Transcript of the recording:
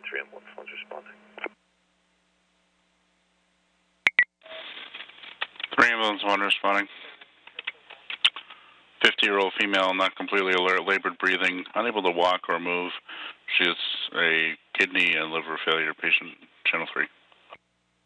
3 ambulance, one's responding. 3 ambulance, 1 responding. 50-year-old female, not completely alert, labored breathing, unable to walk or move. She is a kidney and liver failure patient, channel 3.